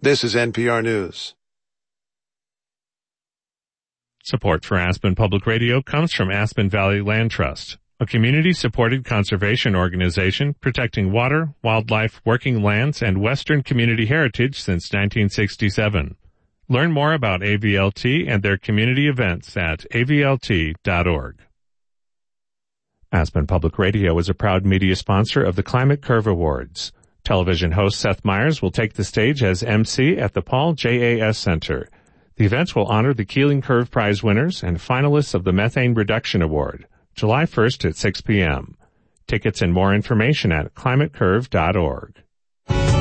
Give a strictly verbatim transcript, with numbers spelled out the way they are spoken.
This is N P R News. Support for Aspen Public Radio comes from Aspen Valley Land Trust, a community-supported conservation organization protecting water, wildlife, working lands, and Western community heritage since nineteen sixty-seven. Learn more about A V L T and their community events at A V L T dot org. Aspen Public Radio is a proud media sponsor of the Climate Curve Awards. Television host Seth Meyers will take the stage as M C at the Paul J A S Center. The events will honor the Keeling Curve Prize winners and finalists of the Methane Reduction Award, July first at six p.m. Tickets and more information at climate curve dot org.